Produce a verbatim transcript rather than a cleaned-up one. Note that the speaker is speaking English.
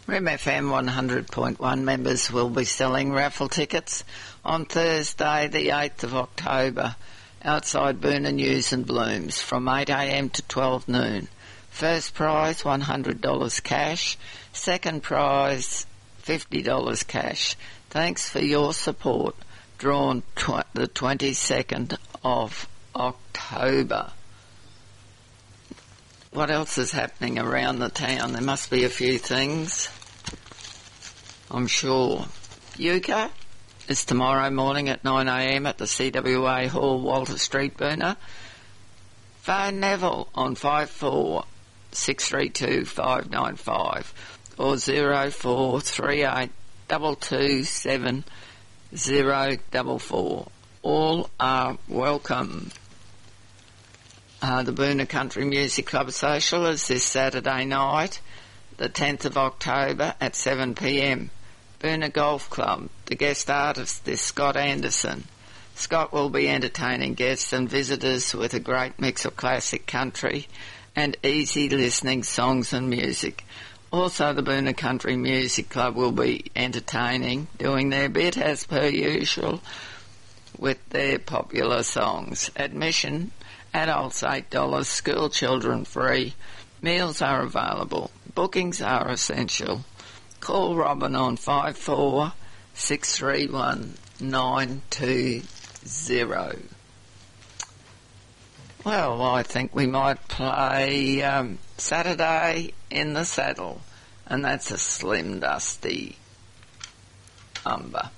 Rem F M one hundred point one members will be selling raffle tickets on Thursday the eighth of October outside Boona News and Blooms from eight a m to twelve noon. First prize one hundred dollars cash, second prize fifty dollars cash. Thanks for your support. Drawn tw- the twenty-second of October. What else is happening around the town? There must be a few things, I'm sure. Yucca is tomorrow morning at nine a m at the C W A Hall, Walter Street, Boona. Phone Neville on five four six three two five nine five or zero four three eight two two seven zero four four. All are welcome. Uh, the Boona Country Music Club Social is this Saturday night, the tenth of October at seven p m. Boona Golf Club. The guest artist is Scott Anderson. Scott will be entertaining guests and visitors with a great mix of classic country and easy listening songs and music. Also, the Boona Country Music Club will be entertaining, doing their bit as per usual with their popular songs. Admission, adults eight dollars, school children free. Meals are available. Bookings are essential. Call Robin on five four six three one nine two zero. Well, I think we might play um, Saturday in the Saddle, and that's a Slim Dusty Umber.